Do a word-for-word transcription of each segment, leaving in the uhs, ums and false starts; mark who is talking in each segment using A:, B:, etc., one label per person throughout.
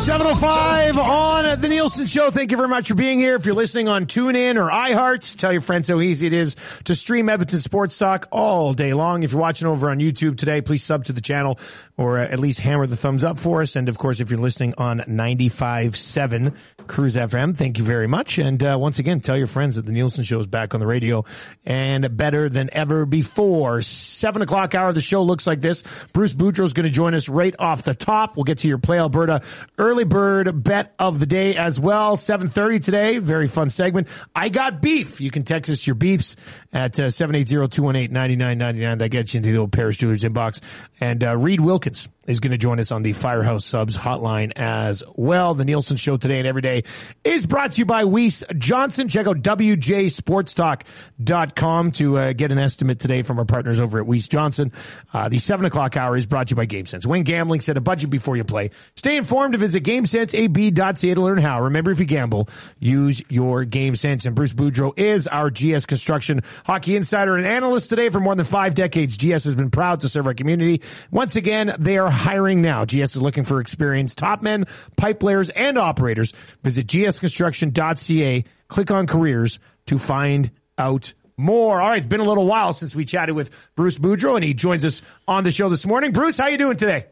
A: seven oh five on The Nielsen Show. Thank you very much for being here. If you're listening on TuneIn or iHeart, tell your friends how easy it is to stream Edmonton Sports Talk all day long. If you're watching over on YouTube today, please sub to the channel or at least hammer the thumbs up for us. And, of course, if you're listening on ninety-five point seven Cruise F M, thank you very much. And uh, once again, tell your friends that The Nielsen Show is back on the radio and better than ever before. seven o'clock hour of the show looks like this. Bruce Boudreau is going to join us right off the top. We'll get to your Play Alberta early bird bet of the day as well. seven thirty today. Very fun segment. I got beef. You can text us your beefs at uh, seven eight zero, two one eight, nine nine nine nine. That gets you into the old Paris Jewelers inbox. And uh, Reed Wilkins is going to join us on the Firehouse Subs hotline as well. The Nielsen Show today and every day is brought to you by Weiss Johnson. Check out W J sports talk dot com to uh, get an estimate today from our partners over at Weiss Johnson. Uh, the seven o'clock hour is brought to you by GameSense. When gambling, set a budget before you play. Stay informed to visit GameSense A B dot C A to learn how. Remember, if you gamble, use your GameSense. And Bruce Boudreau is our G S Construction hockey insider and analyst today. For more than five decades, G S has been proud to serve our community. Once again, they are hiring now. G S is looking for experienced top men, pipe layers, and operators. Visit G S construction dot C A. Click on careers to find out more. All right, it's been a little while since we chatted with Bruce Boudreau, and he joins us on the show this morning. Bruce, how you doing today?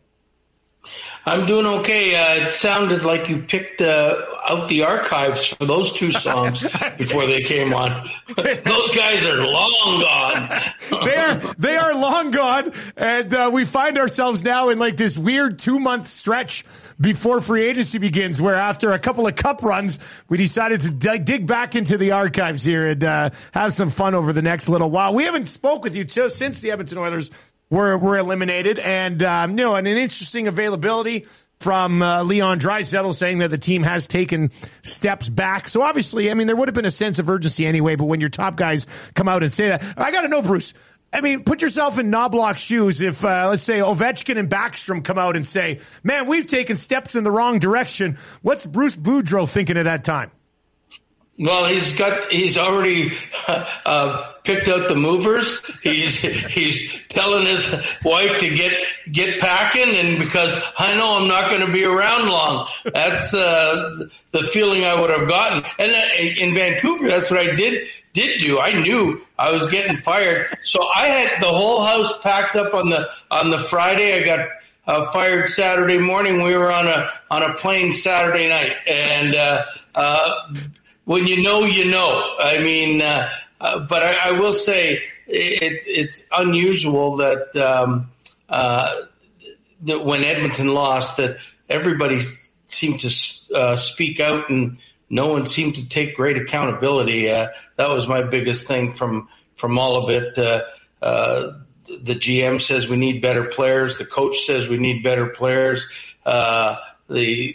B: I'm doing okay. Uh, it sounded like you picked uh, out the archives for those two songs before they came on. Those guys are long gone.
A: they are they are long gone, and uh, we find ourselves now in like this weird two-month stretch before free agency begins, where after a couple of cup runs, we decided to d- dig back into the archives here and uh, have some fun over the next little while. We haven't spoke with you t- since the Edmonton Oilers were were eliminated, and um, you know, and an interesting availability from uh, Leon Draisaitl saying that the team has taken steps back. So obviously, I mean, there would have been a sense of urgency anyway, but when your top guys come out and say that, I got to know, Bruce, I mean, put yourself in Knobloch's shoes if, uh, let's say, Ovechkin and Backstrom come out and say, man, we've taken steps in the wrong direction. What's Bruce Boudreau thinking at that time?
B: Well, he's got, he's already uh, picked out the movers. He's, he's telling his wife to get, get packing, and because I know I'm not going to be around long. That's, uh, the feeling I would have gotten. And that, in Vancouver, that's what I did, did do. I knew I was getting fired. So I had the whole house packed up on the, on the Friday. I got, uh, fired Saturday morning. We were on a, on a plane Saturday night, and, uh, uh, when you know, you know. I mean, uh, uh, but I, I will say it, it's unusual that, um, uh, that when Edmonton lost, that everybody seemed to uh, speak out and no one seemed to take great accountability. Uh, that was my biggest thing from from all of it. Uh, uh, the G M says we need better players. The coach says we need better players. Uh, the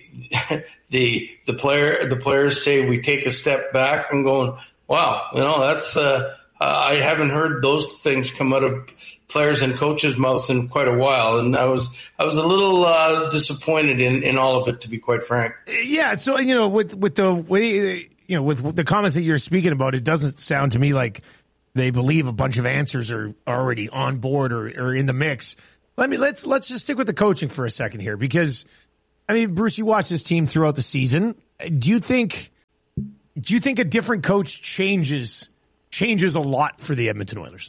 B: the the player the players say we take a step back. I'm going, wow, you know, that's uh, I haven't heard those things come out of players and coaches' mouths in quite a while, and I was I was a little uh, disappointed in, in all of it, to be quite frank.
A: Yeah, so you know, with with the way you know, with the comments that you're speaking about, it doesn't sound to me like they believe a bunch of answers are already on board or, or in the mix. Let me let's let's just stick with the coaching for a second here, because I mean, Bruce, you watched this team throughout the season. Do you think do you think a different coach changes changes a lot for the Edmonton Oilers?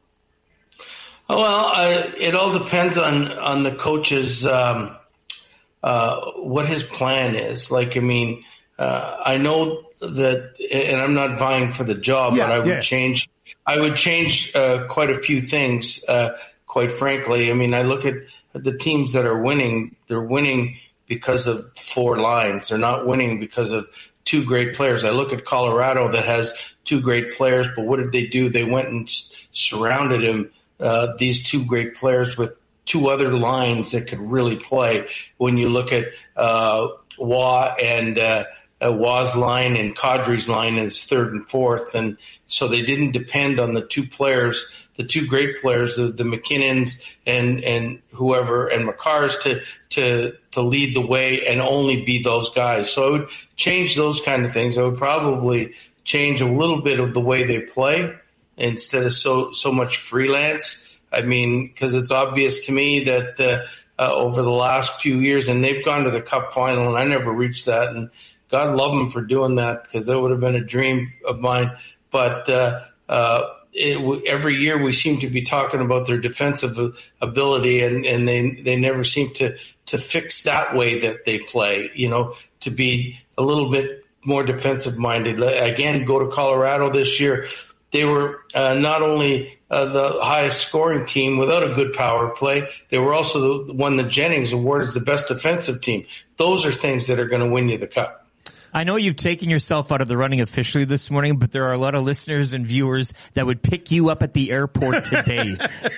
B: Well, I, it all depends on on the coach's um, uh, what his plan is. Like, I mean, uh, I know that, and I'm not vying for the job, yeah, but I would yeah. change. I would change uh, quite a few things. Uh, quite frankly, I mean, I look at the teams that are winning. They're winning because of four lines. They're not winning because of two great players. I look at Colorado that has two great players, but what did they do? They went and s- surrounded him. Uh, these two great players with two other lines that could really play. When you look at uh, Waugh and uh, uh, Waugh's line and Kadri's line is third and fourth, and so they didn't depend on the two players, the two great players, the, the McKinnons and and whoever and Makars to to to lead the way and only be those guys. So I would change those kind of things. I would probably change a little bit of the way they play, instead of so so much freelance. I mean, because it's obvious to me that uh, uh, over the last few years, and they've gone to the Cup final, and I never reached that. And God love them for doing that, because that would have been a dream of mine. But uh, uh, it, every year we seem to be talking about their defensive ability, and, and they they never seem to to fix that way that they play. You know, to be a little bit more defensive minded. Again, go to Colorado this year. They were uh, not only uh, the highest scoring team without a good power play, they were also the one that Jennings awarded as the best defensive team. Those are things that are going to win you the Cup.
C: I know you've taken yourself out of the running officially this morning, but there are a lot of listeners and viewers that would pick you up at the airport today.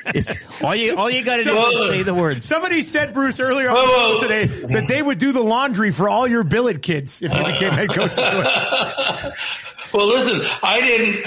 C: If all you all you got to do is say the words.
A: Somebody said, Bruce, earlier on the show today that they would do the laundry for all your billet kids if you became head coach of the West.
B: Well, listen, I didn't,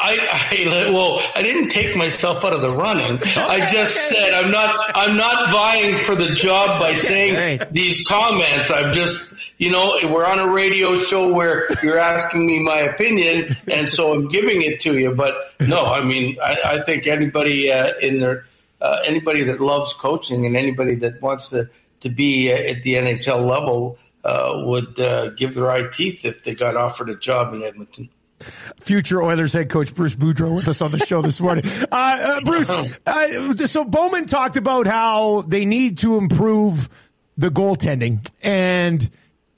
B: I, I, well, I didn't take myself out of the running. I just said I'm not, I'm not vying for the job by saying right. these comments. I'm just, you know, we're on a radio show where you're asking me my opinion, and so I'm giving it to you. But no, I mean, I, I think anybody uh, in their, uh, anybody that loves coaching and anybody that wants to, to be at the N H L level Uh, would uh, give their eye teeth if they got offered a job in Edmonton.
A: Future Oilers head coach Bruce Boudreau with us on the show this morning. Uh, uh, Bruce, uh, so Bowman talked about how they need to improve the goaltending. And,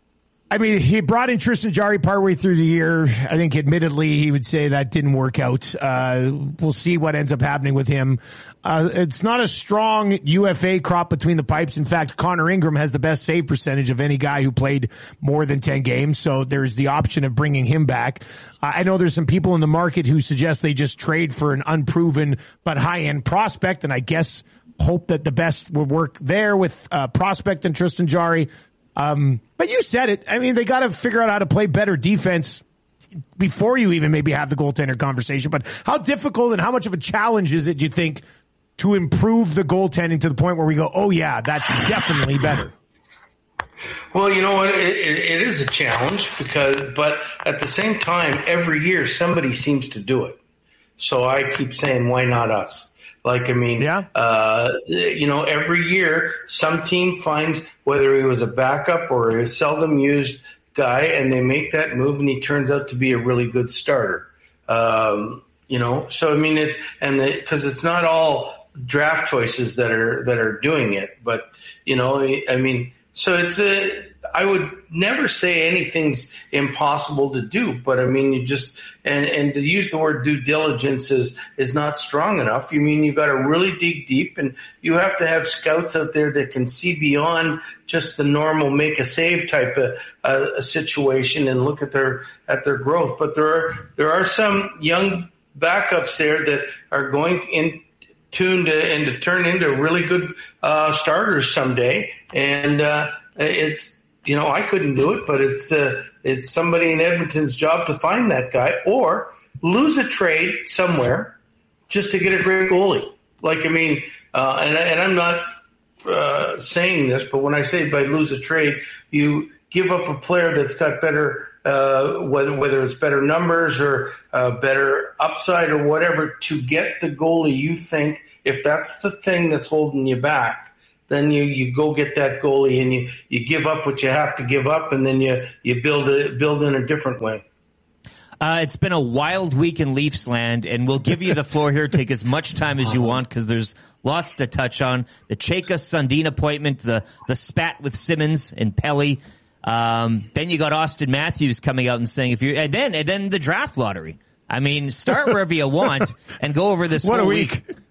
A: I mean, he brought in Tristan Jarry partway through the year. I think admittedly he would say that didn't work out. Uh, we'll see what ends up happening with him. Uh, it's not a strong U F A crop between the pipes. In fact, Connor Ingram has the best save percentage of any guy who played more than ten games. So there's the option of bringing him back. Uh, I know there's some people in the market who suggest they just trade for an unproven but high-end prospect, and I guess hope that the best would work there with uh, prospect and Tristan Jarry. Um, but you said it. I mean, they got to figure out how to play better defense before you even maybe have the goaltender conversation. But how difficult and how much of a challenge is it, do you think, to improve the goaltending to the point where we go, oh, yeah, that's definitely better?
B: Well, you know what? It, it, it is a challenge because, but at the same time, every year somebody seems to do it. So I keep saying, why not us? Like, I mean, yeah. uh, you know, every year some team finds, whether he was a backup or a seldom used guy, and they make that move and he turns out to be a really good starter. Um, you know, so I mean, it's, and the, cause it's not all draft choices that are, that are doing it, but you know, I mean, so it's a, I would never say anything's impossible to do, but I mean, you just, and, and to use the word due diligence is, is not strong enough. You mean, you got to really dig deep, and you have to have scouts out there that can see beyond just the normal make a save type of uh, a situation and look at their, at their growth. But there are, there are some young backups there that are going in tune to, and to turn into really good uh, starters someday. And uh, it's, you know, I couldn't do it, but it's uh, it's somebody in Edmonton's job to find that guy or lose a trade somewhere just to get a great goalie. Like, I mean, uh, and, and I'm not uh, saying this, but when I say by lose a trade, you give up a player that's got better, uh, whether whether it's better numbers or uh, better upside or whatever, to get the goalie you think, if that's the thing that's holding you back, then you, you go get that goalie and you, you give up what you have to give up, and then you, you build a, build in a different way.
C: Uh, it's been a wild week in Leafs land, and we'll give you the floor here. Take as much time as you want because there's lots to touch on. The Chayka Sundin appointment, the the spat with Simmons and Pelly. Um, then you got Austin Matthews coming out and saying if you and then and then the draft lottery. I mean, start wherever you want and go over this
A: what
C: whole
A: a week.
C: week.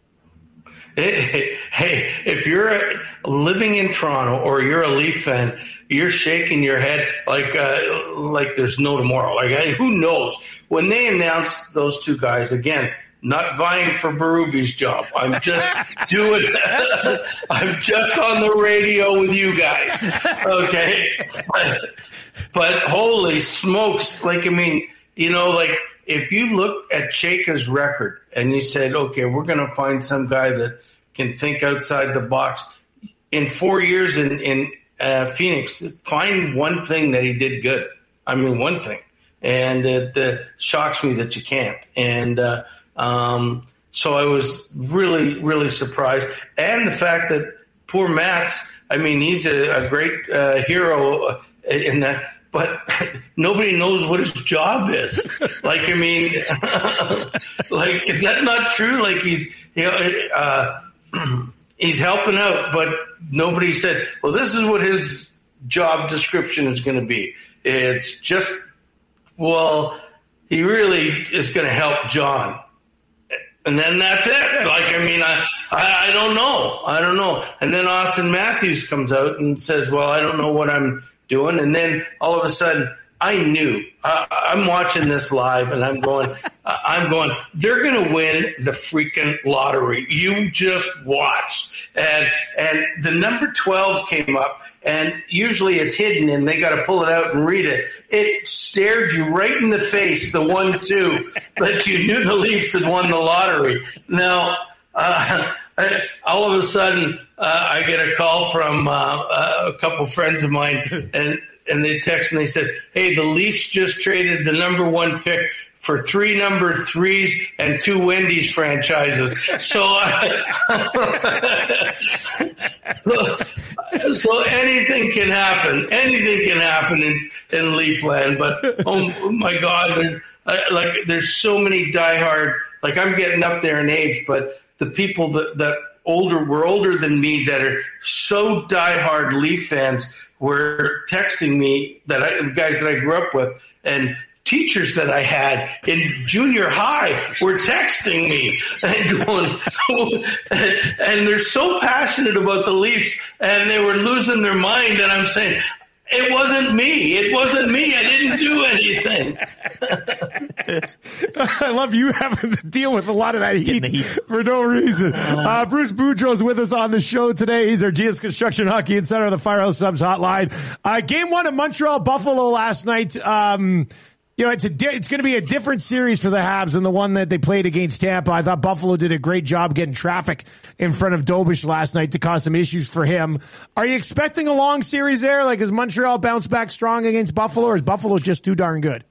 B: Hey, hey, if you're living in Toronto or you're a Leaf fan, you're shaking your head like uh, like there's no tomorrow. Like, hey, who knows? When they announced those two guys, again, not vying for Berube's job. I'm just doing I'm just on the radio with you guys. Okay. But, but holy smokes, like, I mean, you know, like, if you look at Chayka's record and you said, okay, we're going to find some guy that can think outside the box, in four years in, in uh, Phoenix, find one thing that he did good. I mean, one thing. And it uh, shocks me that you can't. And uh, um, so I was really, really surprised. And the fact that poor Mats. I mean, he's a, a great uh, hero in that, but nobody knows what his job is. Like, I mean, like, is that not true? Like, he's, you know, uh, he's helping out, but nobody said, well, this is what his job description is going to be. It's just, well, he really is going to help John. And then that's it. Like, I mean, I, I, I don't know. I don't know. And then Austin Matthews comes out and says, well, I don't know what I'm doing. And then all of a sudden, I knew. I, I'm watching this live, and I'm going, I'm going, they're going to win the freaking lottery. You just watch. And and the number twelve came up, and usually it's hidden, and they got to pull it out and read it. It stared you right in the face, the one two, that you knew the Leafs had won the lottery. Now, uh, all of a sudden, uh, I get a call from uh, a couple friends of mine, and and they text and they said, hey, the Leafs just traded the number one pick for three number threes and two Wendy's franchises. So, uh, so, so anything can happen. Anything can happen in, in Leafland. But, oh my God, there, uh, like there's so many diehard, like I'm getting up there in age, but the people that, that older, were older than me that are so diehard Leaf fans were texting me, that I, the guys that I grew up with, and teachers that I had in junior high were texting me and going, and they're so passionate about the Leafs, and they were losing their mind. And I'm saying, it wasn't me. It wasn't me. I didn't do anything.
A: I love you having to deal with a lot of that heat, heat. for no reason. Uh, Bruce Boudreau's with us on the show today. He's our G S Construction Hockey Insider on the Firehouse Subs hotline. Uh, game one of Montreal Buffalo last night. Um, You know, it's a di- it's going to be a different series for the Habs than the one that they played against Tampa. I thought Buffalo did a great job getting traffic in front of Dobish last night to cause some issues for him. Are you expecting a long series there? Like, is Montreal bounce back strong against Buffalo, or is Buffalo just too darn good?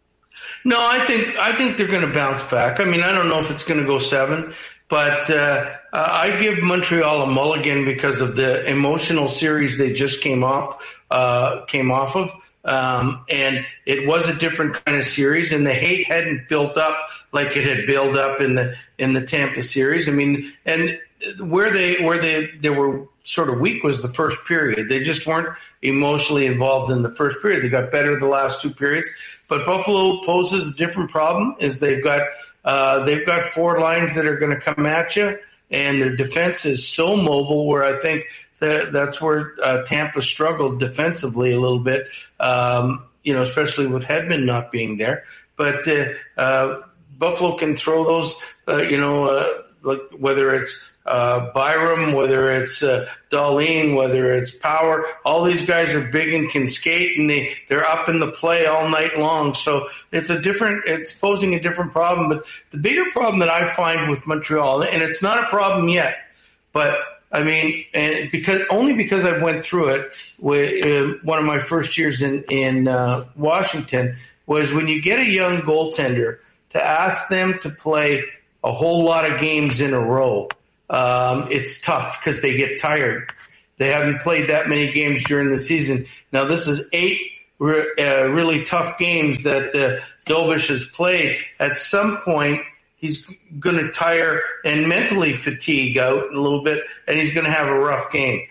B: No, I think I think they're going to bounce back. I mean, I don't know if it's going to go seven, but uh, uh, I give Montreal a mulligan because of the emotional series they just came off uh, came off of. Um, and it was a different kind of series, and the hate hadn't built up like it had built up in the, in the Tampa series. I mean, and where they, where they, they were sort of weak was the first period. They just weren't emotionally involved in the first period. They got better the last two periods, but Buffalo poses a different problem is they've got, uh, they've got four lines that are going to come at you, and their defense is so mobile where I think that, that's where uh, Tampa struggled defensively a little bit, um, you know, especially with Hedman not being there. But uh, uh, Buffalo can throw those, uh, you know, uh, like whether it's uh, Byram, whether it's uh, Darlene, whether it's Power. All these guys are big and can skate, and they, they're up in the play all night long. So it's a different, it's posing a different problem. But the bigger problem that I find with Montreal, and it's not a problem yet, but I mean, and because only because I went through it with uh, one of my first years in in uh, Washington was when you get a young goaltender to ask them to play a whole lot of games in a row. Um, it's tough because they get tired. They haven't played that many games during the season. Now this is eight re- uh, really tough games that uh, Dobish has played. At some point, he's going to tire and mentally fatigue out a little bit, and he's going to have a rough game.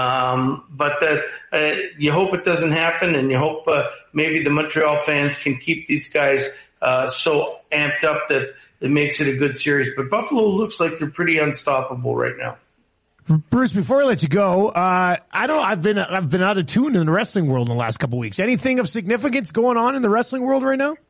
B: Um, but that, uh, you hope it doesn't happen, and you hope uh, maybe the Montreal fans can keep these guys uh, so amped up that it makes it a good series. But Buffalo looks like they're pretty unstoppable right now.
A: Bruce, before I let you go, uh, I don't. I've been I've been out of tune in the wrestling world in the last couple of weeks. Anything of significance going on in the wrestling world right now?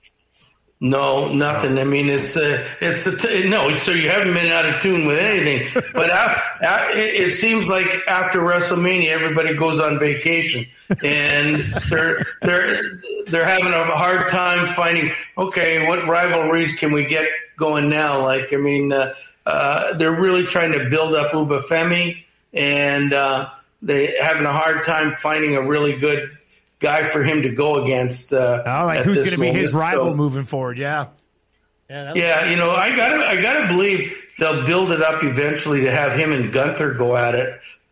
B: No, nothing. I mean, it's the, it's the, t- no, so you haven't been out of tune with anything, but after, it seems like after WrestleMania, everybody goes on vacation, and they're, they're, they're having a hard time finding, okay, what rivalries can we get going now? Like, I mean, uh, uh, they're really trying to build up Uba Femi, and, uh, they're having a hard time finding a really good guy for him to go against. Uh,
A: oh, like who's going to be his rival so, moving forward? Yeah,
B: yeah, yeah. You know, I gotta, I gotta believe they'll build it up eventually to have him and Gunther go at it.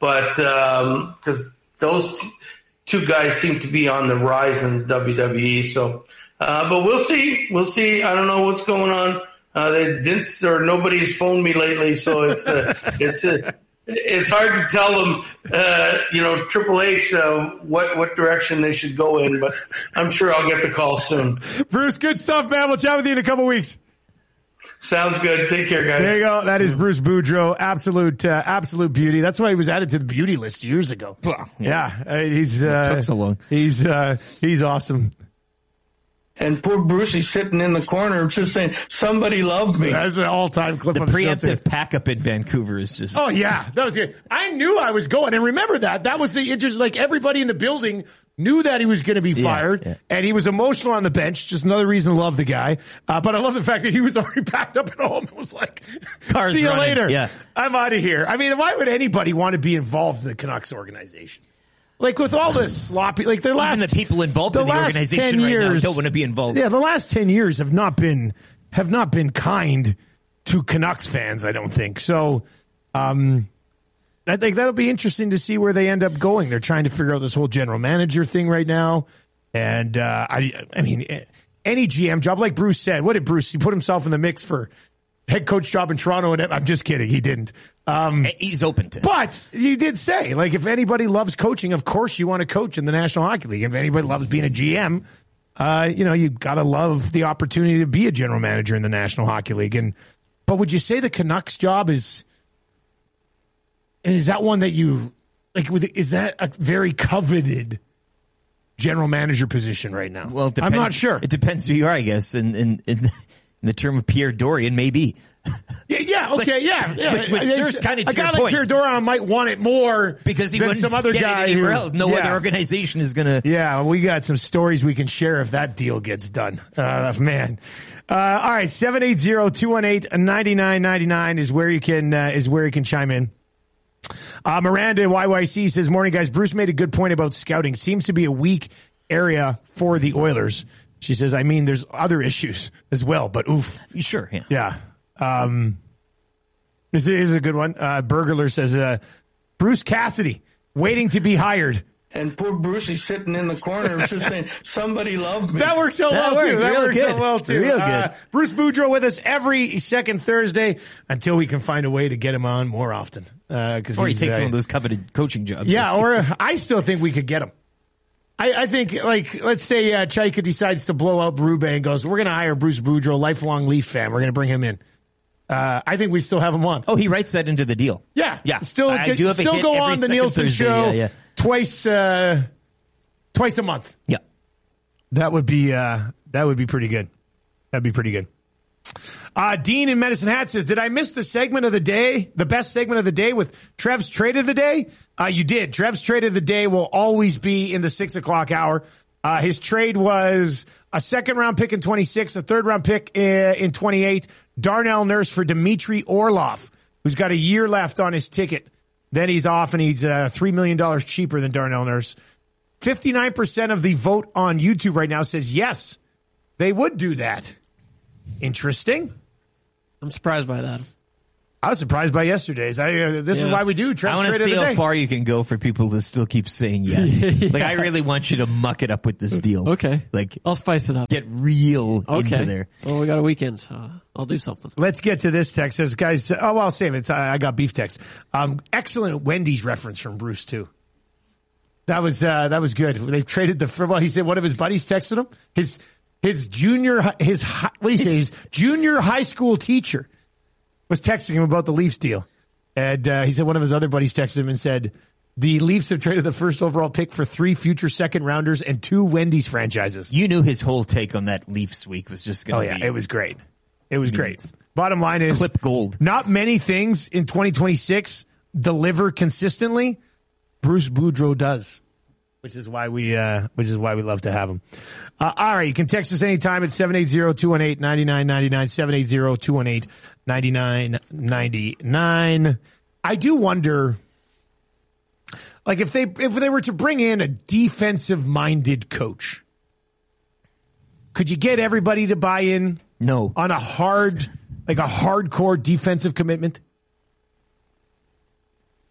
B: but because um, those t- two guys seem to be on the rise in the W W E. So, uh, but we'll see. We'll see. I don't know what's going on. Uh, they didn't, or nobody's phoned me lately, so it's uh, it's uh, it's hard to tell them, uh, you know, Triple H uh, what what direction they should go in. But I'm sure I'll get the call soon.
A: Bruce, good stuff, man. We'll chat with you in a couple weeks.
B: Sounds good. Take care, guys.
A: There you go. That is Bruce Boudreau. Absolute, uh, absolute beauty. That's why he was added to the beauty list years ago.
C: Yeah,
A: yeah uh, he's uh,
C: it took so long.
A: He's uh, he's awesome.
B: And poor Brucey sitting in the corner just saying, somebody loved me.
A: That's an all-time clip
C: the
A: on the
C: preemptive pack-up in Vancouver is just...
A: Oh, yeah. That was good. I knew I was going. And remember that. That was the interest. Like, everybody in the building knew that he was going to be fired. Yeah, yeah. And he was emotional on the bench. Just another reason to love the guy. Uh, but I love the fact that he was already packed up at home. It was like,
C: Cars
A: see you
C: running.
A: later.
C: Yeah.
A: I'm out of here. I mean, why would anybody want to be involved in the Canucks organization? Like, with all this sloppy, like, their last...
C: Even the people involved the in the organization right
A: years,
C: now don't want to be involved.
A: Yeah, the last ten years have not been, have not been kind to Canucks fans, I don't think. So, um, I think that'll be interesting to see where they end up going. They're trying to figure out this whole general manager thing right now. And, uh, I, I mean, any G M job, like Bruce said, what did Bruce, he put himself in the mix for head coach job in Toronto, and I'm just kidding, he didn't. Um,
C: He's open to it.
A: But you did say, like, if anybody loves coaching, of course you want to coach in the National Hockey League. If anybody loves being a G M, uh, you know, you got to love the opportunity to be a general manager in the National Hockey League. And but would you say the Canucks job is, is that one that you, like, is that a very coveted general manager position right now?
C: Well, it depends,
A: I'm not sure.
C: It depends who you are, I guess. In, in, in, in the term of Pierre Dorian, maybe.
A: Yeah, yeah, okay, yeah. yeah.
C: Which, which serves kind of to
A: a guy
C: your
A: like
C: point.
A: Pierre Dorian might want it more
C: because he
A: than
C: wouldn't
A: some other
C: get
A: guy
C: it anywhere
A: who,
C: else. No
A: yeah.
C: other organization is going to.
A: Yeah, we got some stories we can share if that deal gets done. Uh, man. Uh, all right, seven eight zero, two one eight, nine nine nine nine is where you can uh, is where you can chime in. Uh, Miranda Y Y C says, "Morning, guys. Bruce made a good point about scouting. Seems to be a weak area for the Oilers." She says, "I mean, there's other issues as well, but oof."
C: Sure, yeah.
A: Yeah. Um, this is a good one. Uh, Burglar says, uh, Bruce Cassidy waiting to be hired.
B: And poor Brucey sitting in the corner just saying, somebody loved me.
A: That works so
C: that
A: well,
C: worked
A: too. That
C: real
A: works
C: good.
A: so well, too.
C: Real good.
A: Uh, Bruce Boudreau with us every second Thursday until we can find a way to get him on more often. Uh, cause
C: or he takes
A: uh,
C: one of those coveted coaching jobs.
A: Yeah, or uh, I still think we could get him. I, I think, like, let's say uh, Chaika decides to blow out Berube and goes, we're going to hire Bruce Boudreau, lifelong Leaf fan. We're going to bring him in. Uh, I think we still have him on.
C: Oh, he writes that into the deal.
A: Yeah.
C: Yeah.
A: Still,
C: I
A: get,
C: do have a
A: still
C: hit
A: go
C: every
A: on the
C: second
A: Nielsen
C: Thursday.
A: show
C: Yeah, yeah.
A: twice, uh, twice a month.
C: Yeah.
A: That would be, uh, that would be pretty good. That'd be pretty good. Uh, Dean in Medicine Hat says, did I miss the segment of the day, the best segment of the day with Trev's trade of the day? Uh, you did. Trev's trade of the day will always be in the six o'clock hour. Uh, his trade was a second round pick in twenty-six, a third round pick in twenty-eight, Darnell Nurse for Dmitry Orlov, who's got a year left on his ticket. Then he's off and he's uh, three million dollars cheaper than Darnell Nurse. fifty-nine percent of the vote on YouTube right now says yes, they would do that. Interesting.
D: I'm surprised by that.
A: I was surprised by yesterday's. I, uh, this
D: Yeah.
A: is why we do Trev's
C: I want
A: trade
C: to
A: of
C: see
A: the
C: how
A: day.
C: far you can go for people to still keep saying yes.
D: Yeah.
C: Like, I really want you to muck it up with this deal.
D: Okay.
C: Like,
D: I'll spice it up.
C: get real
D: Okay.
C: into there.
D: Well, we got a weekend, so I'll do something.
A: Let's get to this text. Says, guys, oh, well, I'll save it. It's, I, I got beef text. Um, excellent Wendy's reference from Bruce, too. That was, uh, that was good. They've traded the, well, he said one of his buddies texted him. His, his junior, his, hi- what do you say? His junior high school teacher was texting him about the Leafs deal. And, uh, he said one of his other buddies texted him and said, the Leafs have traded the first overall pick for three future second rounders and two Wendy's franchises.
C: You knew his whole take on that Leafs week was just going
A: Oh,
C: to
A: yeah.
C: be.
A: It was great. It was
C: I mean,
A: great.
C: it's
A: Bottom line is
C: clip gold.
A: Not many things in twenty twenty-six deliver consistently. Bruce Boudreau does, which is why we, uh, which is why we love to have him. Uh, all right. You can text us anytime at seven eight zero, two one eight, nine nine nine nine, seven eight zero, two one eight, nine nine nine nine. I do wonder, like, if they, if they were to bring in a defensive minded coach, could you get everybody to buy in?
C: No.
A: On a hard, like a hardcore defensive commitment?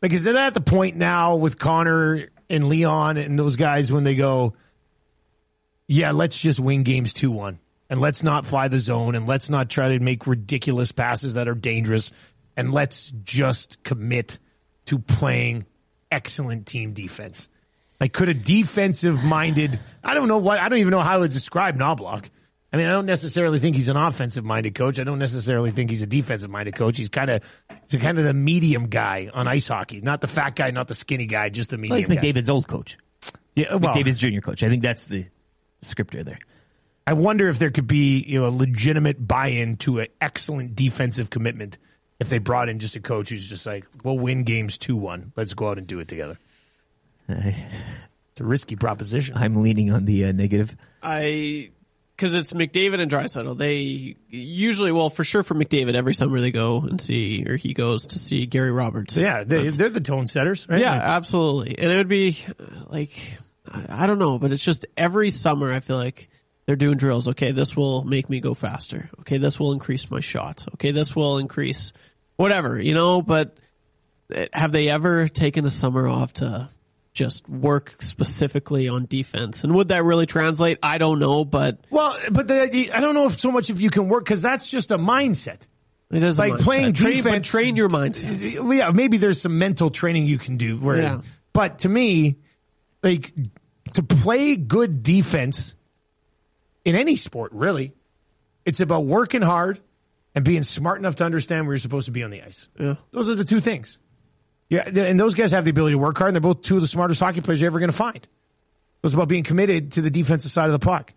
A: Like, is it at the point now with Connor and Leon and those guys when they go, yeah, let's just win games two one, and let's not fly the zone, and let's not try to make ridiculous passes that are dangerous, and let's just commit to playing excellent team defense? Like, could a defensive-minded, I don't know what, I don't even know how to describe Knobloch. I mean, I don't necessarily think he's an offensive-minded coach. I don't necessarily think he's a defensive-minded coach. He's kind of, he's kind of the medium guy on ice hockey, not the fat guy, not the skinny guy, just the medium
C: Well, he's
A: guy.
C: McDavid's old coach.
A: Yeah, well,
C: McDavid's junior coach. I think that's the scripter there.
A: I wonder if there could be, you know, a legitimate buy-in to an excellent defensive commitment if they brought in just a coach who's just like, we'll win games two one. Let's go out and do it together. It's a risky proposition.
C: I'm leaning on the uh, negative.
D: I, because it's McDavid and Draisaitl. They usually, well, for sure for McDavid, every summer they go and see, or he goes to see Gary Roberts.
A: Yeah, they, they're the tone setters, right?
D: Yeah,
A: Like,
D: absolutely. And it would be uh, like, I I don't know, but it's just every summer I feel like they're doing drills. Okay, this will make me go faster. Okay, this will increase my shots. Okay, this will increase whatever, you know, but have they ever taken a summer off to just work specifically on defense? And would that really translate? I don't know, but
A: well, but the, I don't know if so much if you can work, because that's just a mindset.
D: it is a
A: Like
D: mindset.
A: playing
D: train,
A: defense.
D: but train your mindset.
A: Well, yeah, maybe there's some mental training you can do. Where,
D: Yeah.
A: But to me, like, to play good defense in any sport, really, it's about working hard and being smart enough to understand where you're supposed to be on the ice.
D: Yeah.
A: Those are the two things. Yeah, and those guys have the ability to work hard, and they're both two of the smartest hockey players you're ever going to find. It's about being committed to the defensive side of the puck.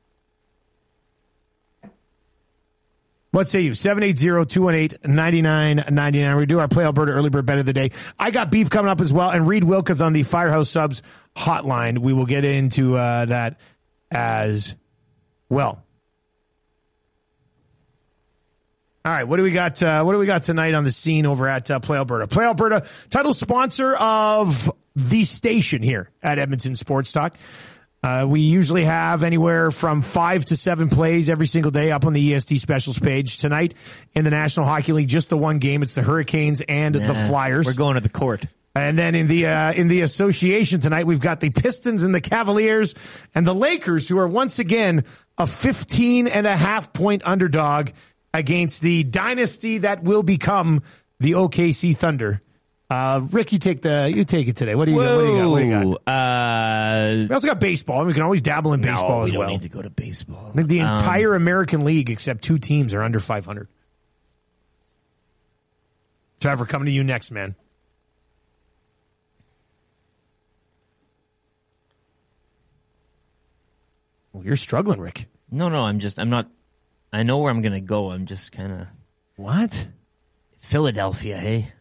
A: What say you? seven eight zero, two one eight, nine nine nine nine. We do our Play Alberta Early Bird Bet of the Day. I got beef coming up as well, and Reed Wilkins on the Firehouse Subs hotline. We will get into uh, that as well. All right, what do we got? Uh, what do we got tonight on the scene over at uh, Play Alberta? Play Alberta, title sponsor of the station here at Edmonton Sports Talk. Uh, we usually have anywhere from five to seven plays every single day up on the E S T Specials page. Tonight in the National Hockey League, just the one game. It's the Hurricanes and
C: Nah,
A: the Flyers.
C: We're going to the court.
A: And then in the uh, in the association tonight, we've got the Pistons and the Cavaliers and the Lakers, who are once again a fifteen and a half point underdog against the dynasty that will become the O K C Thunder. Uh, Rick, you take the you take it today. What do you got? What do you got? What do you got?
C: Uh,
A: We also got baseball. We can always dabble in baseball
C: no,
A: as
C: we
A: well.
C: don't need to go to baseball.
A: I think the
C: Um,
A: entire American League, except two teams, are under five hundred. Trevor, coming to you next, man. Well, you're struggling, Rick.
C: No, no, I'm just, I'm not, I know where I'm going to go. I'm just kind of,
A: What?
C: Philadelphia, hey?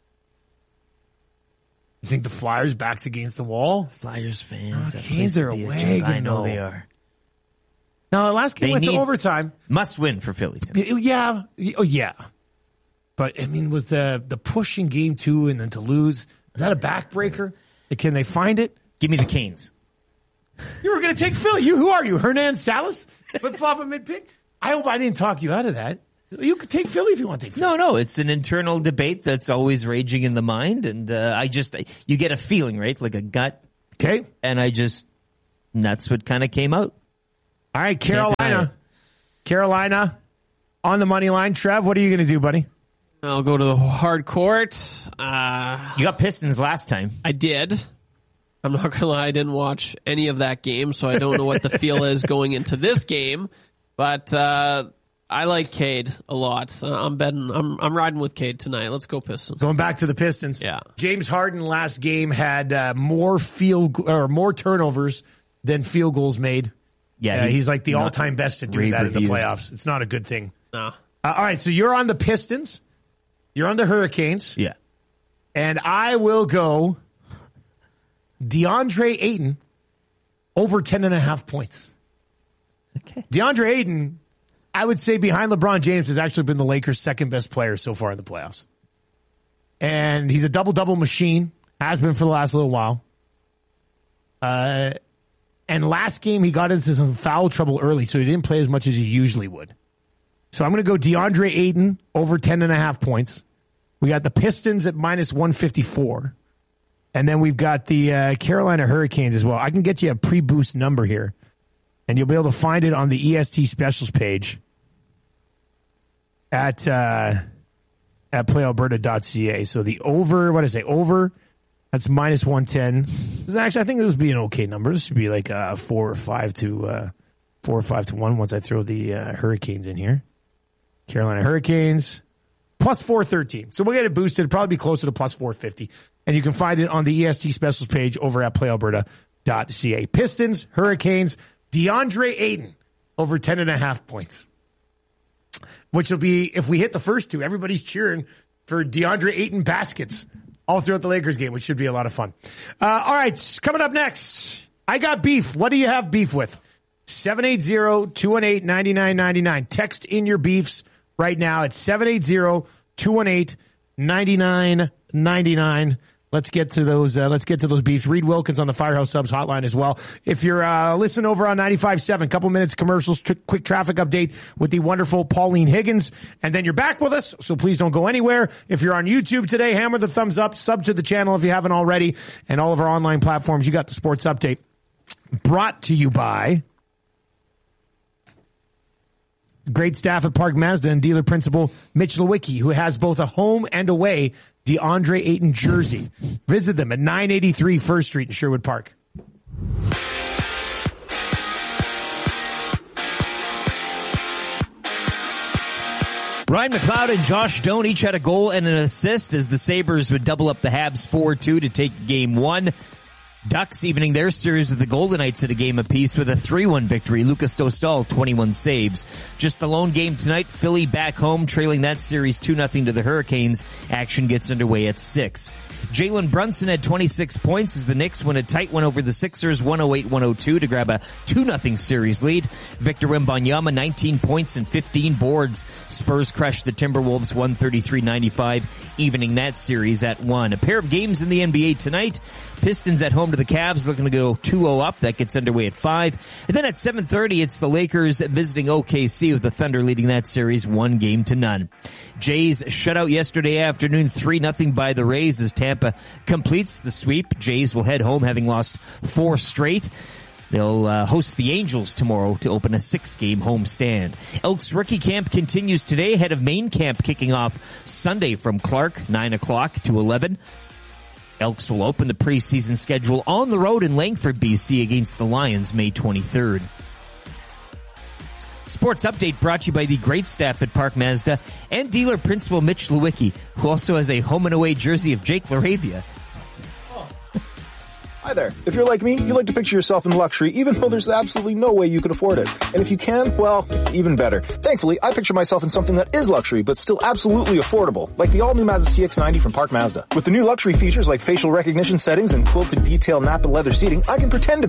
A: You think the Flyers' back's against the wall?
C: Flyers fans.
A: Oh,
C: that
A: Canes
C: place
A: are
C: would be
A: a
C: a
A: wagon,
C: joke. I know
A: though.
C: they are.
A: Now, the last game
C: They
A: went to
C: need-
A: overtime.
C: Must win for Philly. tonight.
A: Yeah. Oh, yeah. But, I mean, was the, the push in game two and then to lose, is that a backbreaker? Can they find it?
C: Give me the Canes.
A: You were going to take Philly. You, who are you? Hernan Salas? Flip-flop a mid-pick? I hope I didn't talk you out of that. You could take Philly if you want to take Philly.
C: No, no, it's an internal debate that's always raging in the mind, and uh, I just, you get a feeling, right? Like a gut,
A: Okay.
C: and I just, and that's what kind of came out.
A: All right,
C: deny it.
A: Carolina. Carolina on the money line. Trev, what are you going to do, buddy?
D: I'll go to the hard court. Uh,
C: You got Pistons last time.
D: I did. I'm not gonna lie, I didn't watch any of that game, so I don't know what the feel is going into this game. But uh, I like Cade a lot. Uh, I'm betting. I'm I'm riding with Cade tonight. Let's go Pistons.
A: Going back to the Pistons.
D: Yeah.
A: James Harden last game had uh, more field or more turnovers than field goals made.
C: Yeah,
A: Uh,
C: he-
A: he's like the
C: not
A: all-time best at doing
C: rave
A: that in the
C: reviews.
A: playoffs. It's not a good thing.
D: No.
A: Uh, all right, so you're on the Pistons. You're on the Hurricanes.
C: Yeah.
A: And I will go DeAndre Ayton over ten and a half points.
C: Okay.
A: DeAndre Ayton, I would say behind LeBron James, has actually been the Lakers' second best player so far in the playoffs. And he's a double-double machine, has been for the last little while. Uh, and last game, he got into some foul trouble early, so he didn't play as much as he usually would. So I'm going to go DeAndre Ayton over ten and a half points. We got the Pistons at minus one fifty-four. And then we've got the uh, Carolina Hurricanes as well. I can get you a pre-boost number here, and you'll be able to find it on the E S T specials page at uh, at play alberta dot c a. So the over, what did I say, over, that's minus one ten. This is actually, I think this would be an okay number. This should be like uh, four or five to uh, four or five to one once I throw the uh, Hurricanes in here. Carolina Hurricanes. Plus four thirteen. So we'll get it boosted. It'll probably be closer to plus four fifty. And you can find it on the E S T specials page over at play alberta dot c a. Pistons, Hurricanes, DeAndre Ayton over ten and a half points. Which will be, if we hit the first two, everybody's cheering for DeAndre Ayton baskets all throughout the Lakers game, which should be a lot of fun. Uh, all right, coming up next, I got beef. What do you have beef with? seven eight zero, two one eight, nine nine nine nine. Text in your beefs right now at seven eight zero, two one eight, nine nine nine nine. Let's get to those, uh, let's get to those beefs. Reed Wilkins on the Firehouse Subs hotline as well. If you're, uh, listening over on ninety-five point seven, couple minutes commercials, tr- quick traffic update with the wonderful Pauline Higgins. And then you're back with us. So please don't go anywhere. If you're on YouTube today, hammer the thumbs up, sub to the channel if you haven't already, and all of our online platforms. You got the sports update brought to you by great staff at Park Mazda and dealer principal Mitch Lewicki, who has both a home and away DeAndre Ayton jersey. Visit them at nine eighty-three First Street in Sherwood Park.
C: Ryan McLeod and Josh Doan each had a goal and an assist as the Sabres would double up the Habs four two to take game one. Ducks evening their series with the Golden Knights at a game apiece with a three one victory. Lucas Dostal, twenty-one saves. Just the lone game tonight, Philly back home, trailing that series two nothing to the Hurricanes. Action gets underway at six. Jalen Brunson had twenty-six points as the Knicks win a tight one over the Sixers, one oh eight one oh two to grab a two nothing series lead. Victor Wembanyama, nineteen points and fifteen boards. Spurs crushed the Timberwolves one thirty-three ninety-five, evening that series at one. A pair of games in the N B A tonight. Pistons at home to the Cavs, looking to go two oh up. That gets underway at five. And then at seven thirty, it's the Lakers visiting O K C with the Thunder leading that series one game to none. Jays shutout yesterday afternoon, three nothing by the Rays as Tampa completes the sweep. Jays will head home having lost four straight. They'll uh, host the Angels tomorrow to open a six-game homestand. Elks rookie camp continues today ahead of main camp kicking off Sunday from Clark, nine o'clock to eleven. Elks will open the preseason schedule on the road in Langford, B C against the Lions May twenty-third. Sports update brought to you by the great staff at Park Mazda and dealer principal Mitch Lewicki, who also has a home and away jersey of Jake LaRavia.
E: Hi there. If you're like me, you like to picture yourself in luxury even though there's absolutely no way you can afford it. And if you can, well, even better. Thankfully, I picture myself in something that is luxury but still absolutely affordable, like the all-new Mazda C X ninety from Park Mazda. With the new luxury features like facial recognition settings and quilted detail Napa leather seating, I can pretend to